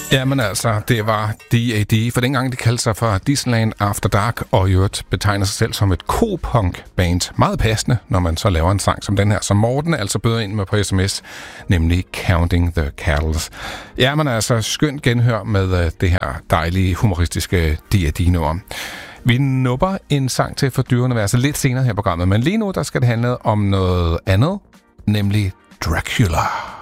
Jamen altså, det var D.A.D., for dengang de kaldte sig for Disneyland After Dark, og i øvrigt betegner sig selv som et co-punk-band. Meget passende, når man så laver en sang som den her, som Morten altså bøder ind med på sms, nemlig Counting the Cattles. Jamen altså, skønt genhør med det her dejlige, humoristiske D.A.D.-nummer. Vi nupper en sang til for dyrene være så lidt senere her i programmet, men lige nu der skal det handle om noget andet, nemlig Dracula.